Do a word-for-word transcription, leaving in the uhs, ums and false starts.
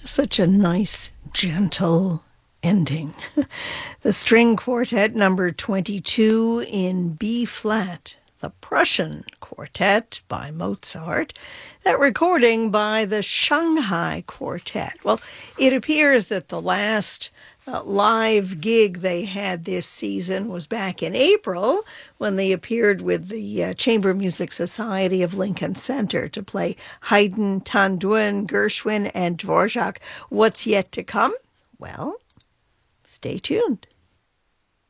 Such a nice, gentle ending. The String Quartet number twenty-two in B flat, the Prussian Quartet by Mozart, that recording by the Shanghai Quartet. Well, it appears that the last uh, live gig they had this season was back in April when they appeared with the uh, Chamber Music Society of Lincoln Center to play Haydn, Tanduin, Gershwin, and Dvorak. What's yet to come? Well, stay tuned.